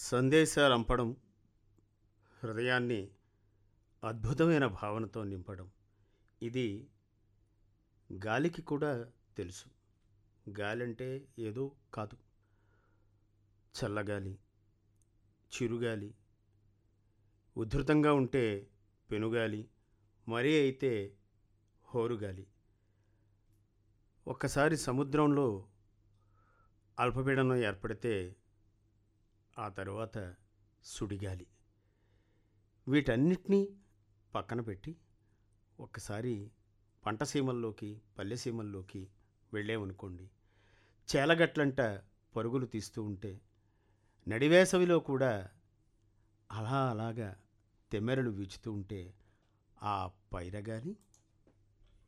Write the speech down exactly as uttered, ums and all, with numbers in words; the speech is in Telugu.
సందేశాలంపడం, హృదయాన్ని అద్భుతమైన భావనతో నింపడం. ఇది గాలికి కూడా తెలుసు. గాలంటే ఏదో కాదు. చల్లగాలి, చిరుగాలి, ఉధృతంగా ఉంటే పెనుగాలి, మరీ అయితే హోరుగాలి. ఒక్కసారి సముద్రంలో అల్పపీడనం ఏర్పడితే ఆ తరువాత సుడిగాలి. వీటన్నిటినీ పక్కన పెట్టి ఒక్కసారి పంటసీమల్లోకి, పల్లెసీమల్లోకి వెళ్ళామనుకోండి, చేలగట్లంట పరుగులు తీస్తూ ఉంటే, నడివేసవిలో కూడా అలా అలాగా తెమ్మెరలు వీచుతూ ఉంటే, ఆ పైరగాలి